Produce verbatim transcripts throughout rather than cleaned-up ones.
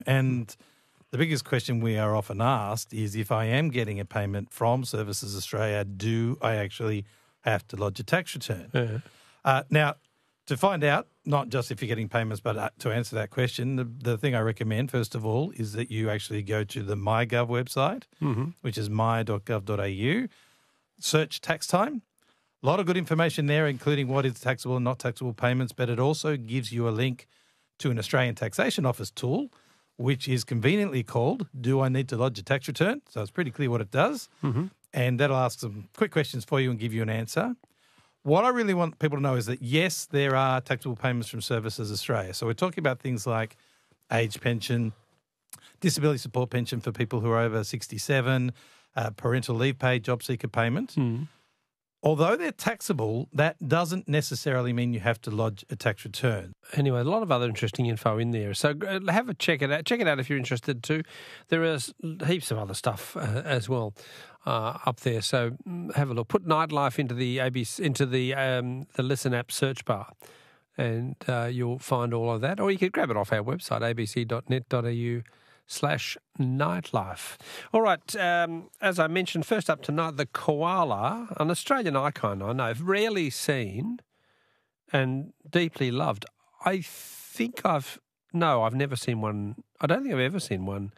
And the biggest question we are often asked is, if I am getting a payment from Services Australia, do I actually have to lodge a tax return? Yeah. Uh, now, to find out, not just if you're getting payments, but uh, to answer that question, the, the thing I recommend, first of all, is that you actually go to the MyGov website, Mm-hmm. which is my dot gov dot a u, search tax time. A lot of good information there, including what is taxable and not taxable payments, but it also gives you a link to an Australian Taxation Office tool, which is conveniently called Do I Need to Lodge a Tax Return? So it's pretty clear what it does. Mm-hmm. And that'll ask some quick questions for you and give you an answer. What I really want people to know is that, yes, there are taxable payments from Services Australia. So we're talking about things like age pension, disability support pension for people who are over sixty-seven, uh, parental leave pay, job seeker payment. Mm. Although they're taxable, that doesn't necessarily mean you have to lodge a tax return. Anyway, a lot of other interesting info in there. So uh, have a check it out. Check it out if you're interested too. There is heaps of other stuff uh, as well uh, up there. So mm, have a look. Put Nightlife into the A B C, into the um, the Listen app search bar, and uh, you'll find all of that. Or you could grab it off our website, a b c dot net dot a u slash nightlife. All right, um, as I mentioned, first up tonight, the koala, an Australian icon I know, rarely seen and deeply loved. I think I've, no, I've never seen one, I don't think I've ever seen one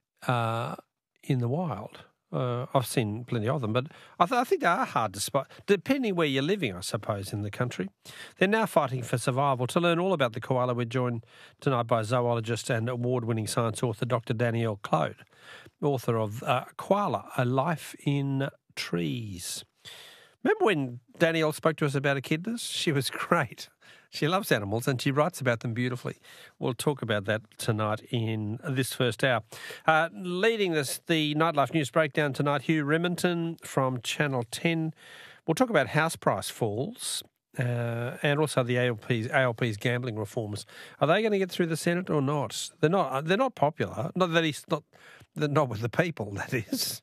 uh, in the wild. Uh, I've seen plenty of them, but I, th- I think they are hard to spot, depending where you're living, I suppose, in the country. They're now fighting for survival. To learn all about the koala, we're joined tonight by zoologist and award-winning science author Doctor Danielle Clode, author of uh, Koala, A Life in Trees. Remember when Danielle spoke to us about echidnas? She was great. She loves animals and she writes about them beautifully. We'll talk about that tonight in this first hour. Uh, leading this, the Nightlife News Breakdown tonight, Hugh Remington from Channel ten. We'll talk about house price falls uh, and also the A L P's, A L P's gambling reforms. Are they going to get through the Senate or not? They're not. They're not popular. Not that he's not. They're not with the people. That is.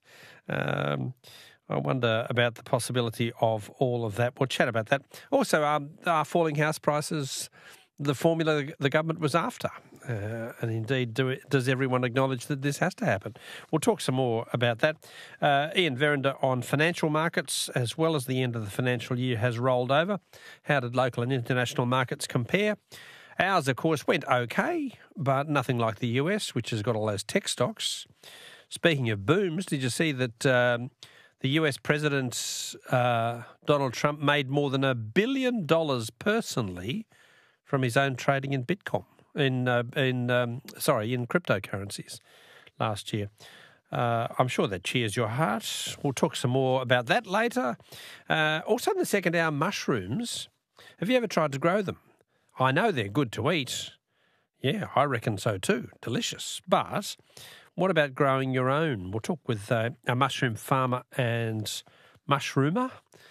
Um, I wonder about the possibility of all of that. We'll chat about that. Also, um, are falling house prices the formula the government was after? Uh, and indeed, do it, does everyone acknowledge that this has to happen? We'll talk some more about that. Uh, Ian Verinder on financial markets, as well as the end of the financial year has rolled over. How did local and international markets compare? Ours, of course, went okay, but nothing like the U S, which has got all those tech stocks. Speaking of booms, did you see that... Um, The U S President uh, Donald Trump made more than a billion dollars personally from his own trading in Bitcoin, in uh, in um, sorry, in cryptocurrencies last year. Uh, I'm sure that cheers your heart. We'll talk some more about that later. Uh, also, in the second hour, mushrooms. Have you ever tried to grow them? I know they're good to eat. Yeah, I reckon so too. Delicious, but. What about growing your own? We'll talk with uh, a mushroom farmer and mushroomer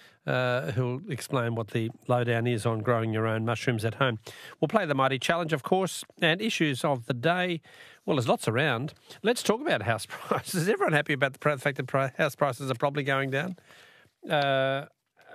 uh, who'll explain what the lowdown is on growing your own mushrooms at home. We'll play the Mighty Challenge, of course, and issues of the day. Well, there's lots around. Let's talk about house prices. Is everyone happy about the fact that house prices are probably going down? Uh,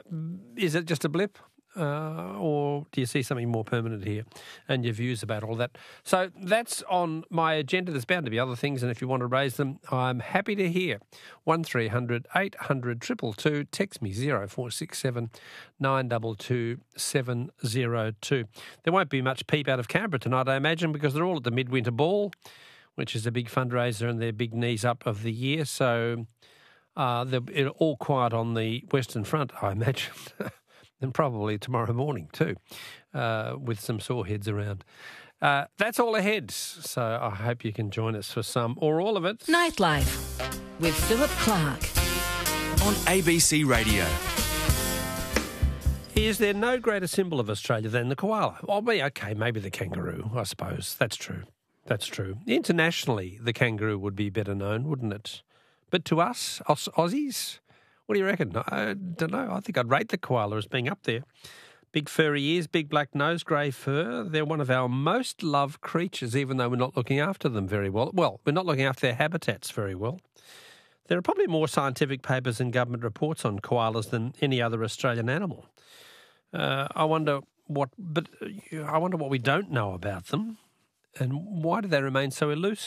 is it just a blip? Uh, or do you see something more permanent here? And your views about all that. So that's on my agenda. There's bound to be other things, and if you want to raise them, I'm happy to hear. one three hundred eight hundred two two two. Text me zero four six seven nine two two seven zero two. There won't be much peep out of Canberra tonight, I imagine, because they're all at the Midwinter Ball, which is a big fundraiser and their big knees up of the year. So uh, they're all quiet on the Western Front, I imagine. And probably tomorrow morning too, uh, with some sore heads around. Uh, that's all ahead, so I hope you can join us for some or all of it. Nightlife with Philip Clark on A B C Radio. Is there no greater symbol of Australia than the koala? Well, okay, maybe the kangaroo, I suppose. That's true. That's true. Internationally, the kangaroo would be better known, wouldn't it? But to us, Aus- Aussies... What do you reckon? I don't know. I think I'd rate the koala as being up there. Big furry ears, big black nose, grey fur. They're one of our most loved creatures, even though we're not looking after them very well. Well, we're not looking after their habitats very well. There are probably more scientific papers and government reports on koalas than any other Australian animal. Uh, I wonder what, but I wonder what we don't know about them. And why do they remain so elusive?